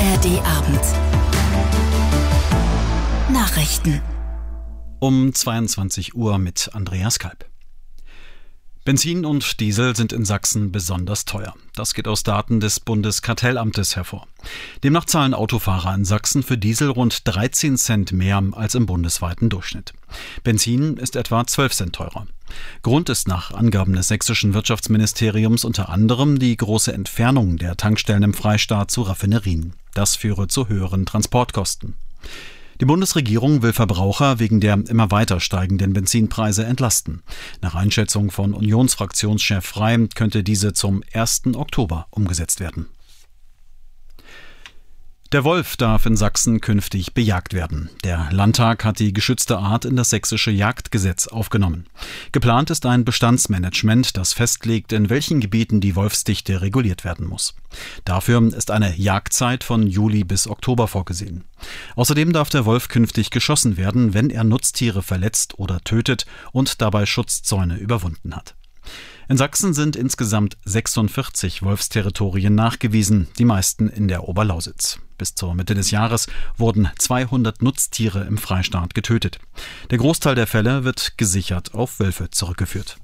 ARD-Abend. Nachrichten. Um 22 Uhr mit Andreas Kalb. Benzin und Diesel sind in Sachsen besonders teuer. Das geht aus Daten des Bundeskartellamtes hervor. Demnach zahlen Autofahrer in Sachsen für Diesel rund 13 Cent mehr als im bundesweiten Durchschnitt. Benzin ist etwa 12 Cent teurer. Grund ist nach Angaben des sächsischen Wirtschaftsministeriums unter anderem die große Entfernung der Tankstellen im Freistaat zu Raffinerien. Das führe zu höheren Transportkosten. Die Bundesregierung will Verbraucher wegen der immer weiter steigenden Benzinpreise entlasten. Nach Einschätzung von Unionsfraktionschef Frey könnte diese zum 1. Oktober umgesetzt werden. Der Wolf darf in Sachsen künftig bejagt werden. Der Landtag hat die geschützte Art in das sächsische Jagdgesetz aufgenommen. Geplant ist ein Bestandsmanagement, das festlegt, in welchen Gebieten die Wolfsdichte reguliert werden muss. Dafür ist eine Jagdzeit von Juli bis Oktober vorgesehen. Außerdem darf der Wolf künftig geschossen werden, wenn er Nutztiere verletzt oder tötet und dabei Schutzzäune überwunden hat. In Sachsen sind insgesamt 46 Wolfsterritorien nachgewiesen, die meisten in der Oberlausitz. Bis zur Mitte des Jahres wurden 200 Nutztiere im Freistaat getötet. Der Großteil der Fälle wird gesichert auf Wölfe zurückgeführt.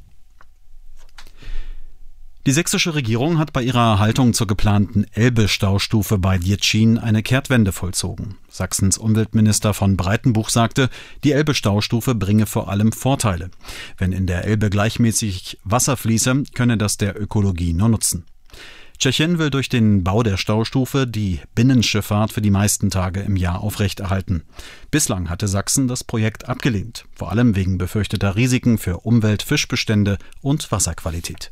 Die sächsische Regierung hat bei ihrer Haltung zur geplanten Elbe-Staustufe bei Dietschin eine Kehrtwende vollzogen. Sachsens Umweltminister von Breitenbuch sagte, die Elbe-Staustufe bringe vor allem Vorteile. Wenn in der Elbe gleichmäßig Wasser fließe, könne das der Ökologie nur nutzen. Tschechien will durch den Bau der Staustufe die Binnenschifffahrt für die meisten Tage im Jahr aufrechterhalten. Bislang hatte Sachsen das Projekt abgelehnt, vor allem wegen befürchteter Risiken für Umwelt, Fischbestände und Wasserqualität.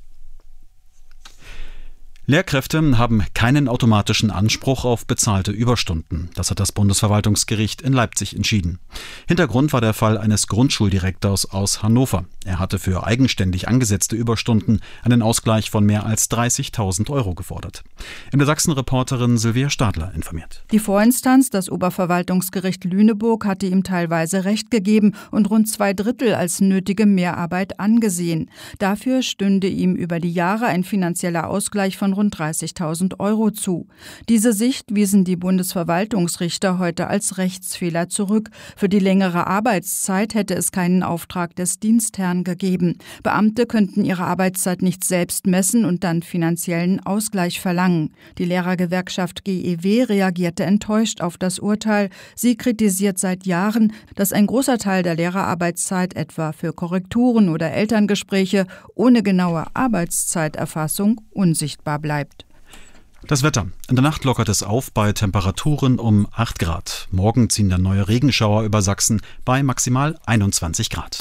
Lehrkräfte haben keinen automatischen Anspruch auf bezahlte Überstunden. Das hat das Bundesverwaltungsgericht in Leipzig entschieden. Hintergrund war der Fall eines Grundschuldirektors aus Hannover. Er hatte für eigenständig angesetzte Überstunden einen Ausgleich von mehr als 30.000 € gefordert. MDR Sachsen-Reporterin Sylvia Stadler informiert. Die Vorinstanz, das Oberverwaltungsgericht Lüneburg, hatte ihm teilweise Recht gegeben und rund 2/3 als nötige Mehrarbeit angesehen. Dafür stünde ihm über die Jahre ein finanzieller Ausgleich von rund 30.000 € zu. Diese Sicht wiesen die Bundesverwaltungsrichter heute als Rechtsfehler zurück. Für die längere Arbeitszeit hätte es keinen Auftrag des Dienstherrn gegeben. Beamte könnten ihre Arbeitszeit nicht selbst messen und dann finanziellen Ausgleich verlangen. Die Lehrergewerkschaft GEW reagierte enttäuscht auf das Urteil. Sie kritisiert seit Jahren, dass ein großer Teil der Lehrerarbeitszeit etwa für Korrekturen oder Elterngespräche ohne genaue Arbeitszeiterfassung unsichtbar bleibt. Das Wetter. In der Nacht lockert es auf bei Temperaturen um 8 Grad. Morgen ziehen dann neue Regenschauer über Sachsen bei maximal 21 Grad.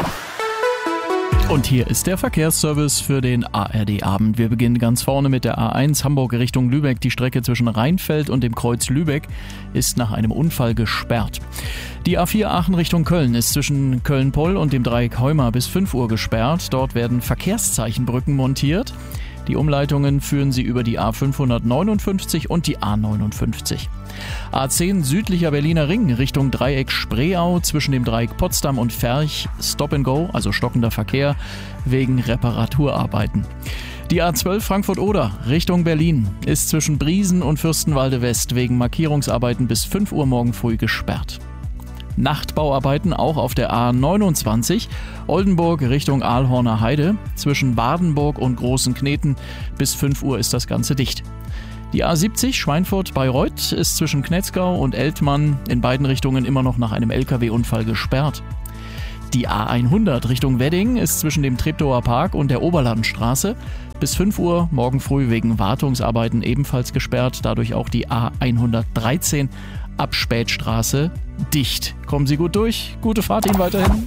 Und hier ist der Verkehrsservice für den ARD-Abend. Wir beginnen ganz vorne mit der A1 Hamburg Richtung Lübeck. Die Strecke zwischen Rheinfeld und dem Kreuz Lübeck ist nach einem Unfall gesperrt. Die A4 Aachen Richtung Köln ist zwischen Köln-Poll und dem Dreieck Heuma bis 5 Uhr gesperrt. Dort werden Verkehrszeichenbrücken montiert. Die Umleitungen führen sie über die A559 und die A59. A10 südlicher Berliner Ring Richtung Dreieck Spreeau zwischen dem Dreieck Potsdam und Ferch Stop and Go, also stockender Verkehr, wegen Reparaturarbeiten. Die A12 Frankfurt-Oder Richtung Berlin ist zwischen Briesen und Fürstenwalde West wegen Markierungsarbeiten bis 5 Uhr morgen früh gesperrt. Nachtbauarbeiten auch auf der A29 Oldenburg Richtung Aalhorner Heide. Zwischen Badenburg und Großen Kneten bis 5 Uhr ist das Ganze dicht. Die A70 Schweinfurt-Bayreuth ist zwischen Knetzgau und Eltmann in beiden Richtungen immer noch nach einem LKW-Unfall gesperrt. Die A100 Richtung Wedding ist zwischen dem Treptower Park und der Oberlandstraße bis 5 Uhr morgen früh wegen Wartungsarbeiten ebenfalls gesperrt. Dadurch auch die A113 ab Spätstraße dicht. Kommen Sie gut durch. Gute Fahrt Ihnen weiterhin.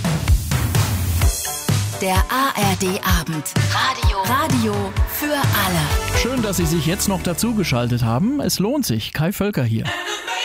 Der ARD-Abend. Radio für alle. Schön, dass Sie sich jetzt noch dazugeschaltet haben. Es lohnt sich. Kai Völker hier.